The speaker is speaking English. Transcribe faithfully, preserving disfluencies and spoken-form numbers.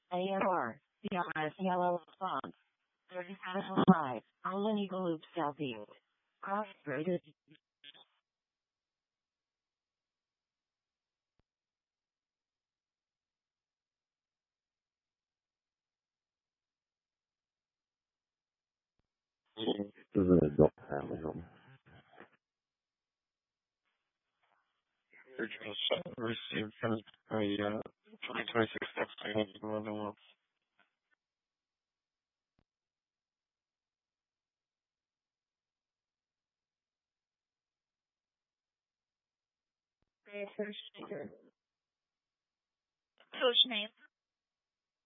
A M R, C R S Yellow Font, thirty-seven five, Allen Eagle Loop Southeast, Cross-Braided. This is an adult family home. Original shot received from a uh, twenty twenty-six X more than once. Coach name.